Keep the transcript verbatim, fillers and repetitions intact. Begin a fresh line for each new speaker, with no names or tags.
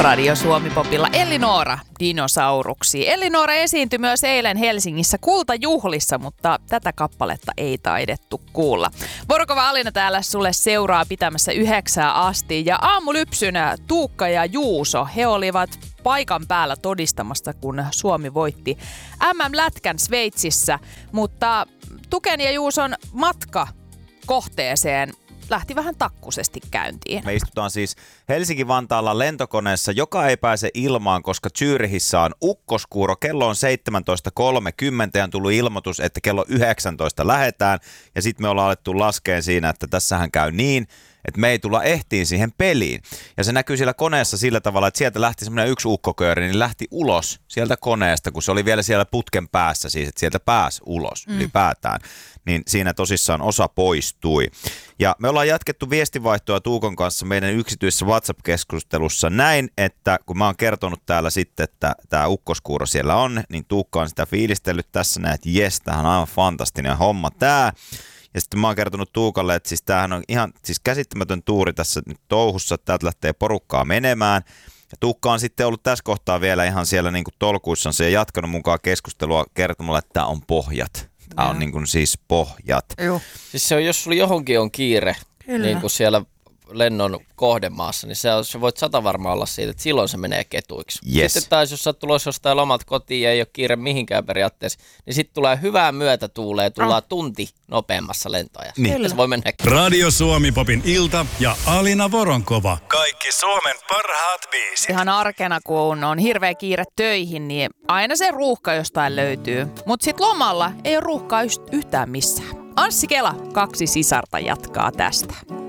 Radio Suomi-popilla Elli-Noora dinosauruksi. Elli-Noora esiintyi myös eilen Helsingissä Kultajuhlissa, mutta tätä kappaletta ei taidettu kuulla. Vorokova Alina täällä sulle seuraa pitämässä yhdeksää asti ja aamulypsynä Tuukka ja Juuso, he olivat paikan päällä todistamasta, kun Suomi voitti M M-lätkän Sveitsissä, mutta Tuken ja Juuson matka kohteeseen lähti vähän takkusesti käyntiin.
Me istutaan siis Helsinki-Vantaalla lentokoneessa, joka ei pääse ilmaan, koska Zürichissä on ukkoskuuro. Kello on seitsemäntoista kolmekymmentä ja on tullut ilmoitus, että kello yhdeksäntoista lähdetään. Ja sitten me ollaan alettu laskeen siinä, että tässähän käy niin, että me ei tulla ehtiin siihen peliin. Ja se näkyy siellä koneessa sillä tavalla, että sieltä lähti semmoinen yksi ukkokööri, niin lähti ulos sieltä koneesta, kun se oli vielä siellä putken päässä, siis että sieltä pääsi ulos mm. ylipäätään. Niin siinä tosissaan osa poistui. Ja me ollaan jatkettu viestivaihtoa Tuukon kanssa meidän yksityisessä WhatsApp-keskustelussa näin, että kun mä oon kertonut täällä sitten, että tämä ukkoskuuro siellä on, niin Tuukka on sitä fiilistellyt tässä näin, että jes, tämähän on aivan fantastinen homma tää. Ja sitten mä oon kertonut Tuukalle, että siis tämähän on ihan siis käsittämätön tuuri tässä nyt touhussa, että täältä lähtee porukkaa menemään. Ja Tuukka on sitten ollut tässä kohtaa vielä ihan siellä niin kuin tolkuissansa ja jatkanut mukaan keskustelua kertomalla, että tämä on pohjat. Tämä on niin kuin siis pohjat.
Joo. Siis se on, jos sulla johonkin on kiire, Kyllä. niin kuin siellä lennon kohdemaassa, niin se, on, se voit sata varmaan olla siitä, että silloin se menee ketuiksi.
Yes.
Sitten taas, jos sä oot tulossa jostain lomat kotiin ja ei ole kiire mihinkään periaatteessa, niin sitten tulee hyvää myötätuuleen, tullaan ah. tunti nopeammassa lentoajassa. Niin. Se voi mennä.
Radio Suomi-popin ilta ja Alina Voronkova. Kaikki Suomen parhaat biisit.
Ihan arkena, kun on hirveä kiire töihin, niin aina se ruuhka jostain löytyy. Mutta sitten lomalla ei ole ruuhkaa yhtään missään. Anssi Kela, kaksi sisarta, jatkaa tästä.